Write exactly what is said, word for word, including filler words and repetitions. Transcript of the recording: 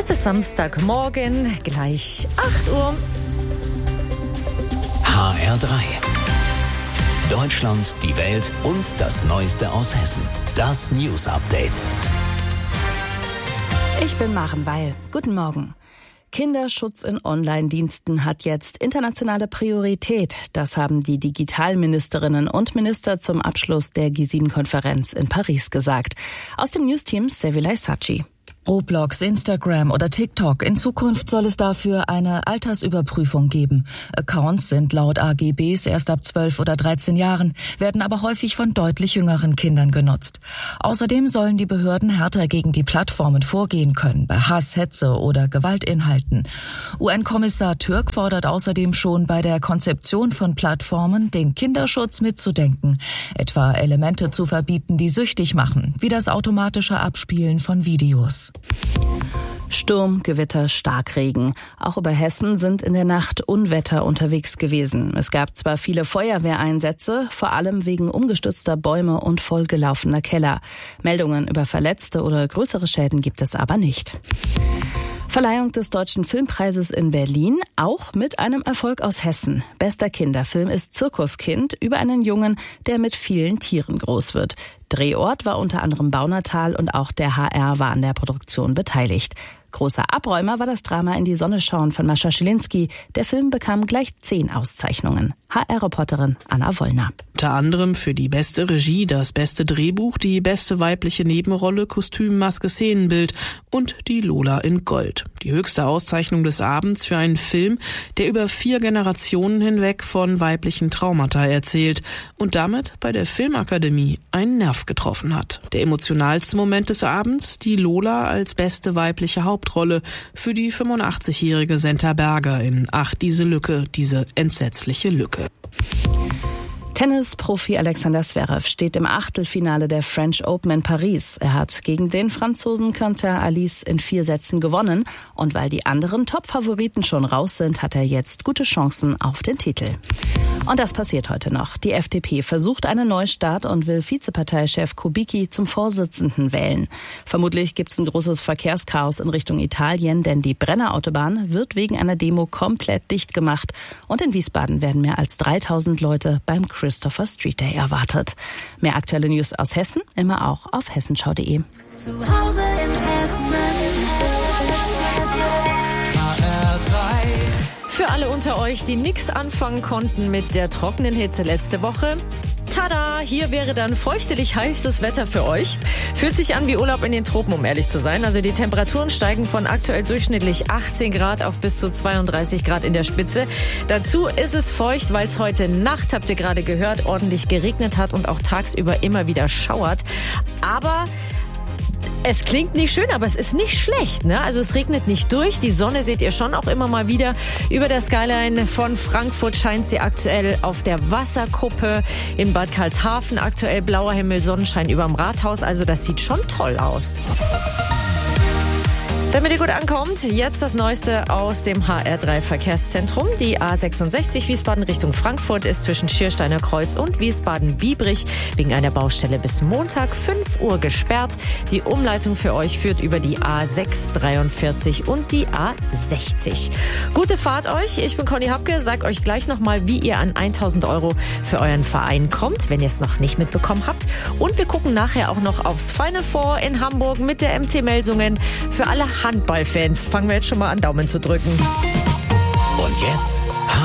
Es ist Samstagmorgen, gleich acht Uhr. H R drei. Deutschland, die Welt und das Neueste aus Hessen. Das News Update. Ich bin Maren Weil. Guten Morgen. Kinderschutz in Online-Diensten hat jetzt internationale Priorität. Das haben die Digitalministerinnen und Minister zum Abschluss der G sieben Konferenz in Paris gesagt. Aus dem Newsteam Sevilay Sachi. Roblox, Instagram oder TikTok. In Zukunft soll es dafür eine Altersüberprüfung geben. Accounts sind laut A G Bs erst ab zwölf oder dreizehn Jahren, werden aber häufig von deutlich jüngeren Kindern genutzt. Außerdem sollen die Behörden härter gegen die Plattformen vorgehen können, bei Hass, Hetze oder Gewaltinhalten. U N-Kommissar Türk fordert außerdem schon bei der Konzeption von Plattformen, den Kinderschutz mitzudenken, etwa Elemente zu verbieten, die süchtig machen, wie das automatische Abspielen von Videos. Sturm, Gewitter, Starkregen. Auch über Hessen sind in der Nacht Unwetter unterwegs gewesen. Es gab zwar viele Feuerwehreinsätze, vor allem wegen umgestürzter Bäume und vollgelaufener Keller. Meldungen über Verletzte oder größere Schäden gibt es aber nicht. Verleihung des Deutschen Filmpreises in Berlin, auch mit einem Erfolg aus Hessen. Bester Kinderfilm ist Zirkuskind über einen Jungen, der mit vielen Tieren groß wird. Drehort war unter anderem Baunatal und auch der H R war an der Produktion beteiligt. Großer Abräumer war das Drama In die Sonne schauen von Mascha Schilinski. Der Film bekam gleich zehn Auszeichnungen. H R-Reporterin Anna Wollner. Unter anderem für die beste Regie, das beste Drehbuch, die beste weibliche Nebenrolle, Kostüm, Maske, Szenenbild und die Lola in Gold. Die höchste Auszeichnung des Abends für einen Film, der über vier Generationen hinweg von weiblichen Traumata erzählt und damit bei der Filmakademie einen Nerv getroffen hat. Der emotionalste Moment des Abends, die Lola als beste weibliche Hauptrolle für die fünfundachtzigjährige Senta Berger in Ach, diese Lücke, diese entsetzliche Lücke. Tennisprofi Alexander Zverev steht im Achtelfinale der French Open in Paris. Er hat gegen den Franzosen Quentin Alice in vier Sätzen gewonnen. Und weil die anderen Top-Favoriten schon raus sind, hat er jetzt gute Chancen auf den Titel. Und das passiert heute noch. Die F D P versucht einen Neustart und will Vizeparteichef Kubicki zum Vorsitzenden wählen. Vermutlich gibt es ein großes Verkehrschaos in Richtung Italien, denn die Brennerautobahn wird wegen einer Demo komplett dicht gemacht. Und in Wiesbaden werden mehr als dreitausend Leute beim Christopher Street Day erwartet. Mehr aktuelle News aus Hessen, immer auch auf hessenschau punkt de. Zu Hause in Hessen. H R drei. Für alle unter euch, die nichts anfangen konnten mit der trockenen Hitze letzte Woche, tada, hier wäre dann feuchtelig heißes Wetter für euch. Fühlt sich an wie Urlaub in den Tropen, um ehrlich zu sein. Also die Temperaturen steigen von aktuell durchschnittlich achtzehn Grad auf bis zu zweiunddreißig Grad in der Spitze. Dazu ist es feucht, weil es heute Nacht, habt ihr gerade gehört, ordentlich geregnet hat und auch tagsüber immer wieder schauert. Aber es klingt nicht schön, aber es ist nicht schlecht, ne? Also es regnet nicht durch. Die Sonne seht ihr schon auch immer mal wieder. Über der Skyline von Frankfurt scheint sie aktuell auf der Wasserkuppe. In Bad Karlshafen aktuell blauer Himmel, Sonnenschein überm Rathaus. Also das sieht schon toll aus. Damit ihr gut ankommt, jetzt das Neueste aus dem H R drei Verkehrszentrum. Die A sechsundsechzig Wiesbaden Richtung Frankfurt ist zwischen Schiersteiner Kreuz und Wiesbaden-Biebrich wegen einer Baustelle bis Montag fünf Uhr gesperrt. Die Umleitung für euch führt über die A sechshundertdreiundvierzig und die A sechzig. Gute Fahrt euch. Ich bin Conny Hapke. Sag euch gleich nochmal, wie ihr an tausend Euro für euren Verein kommt, wenn ihr es noch nicht mitbekommen habt. Und wir gucken nachher auch noch aufs Final Four in Hamburg mit der M T Melsungen. Für alle Handballfans fangen wir jetzt schon mal an, Daumen zu drücken. Und jetzt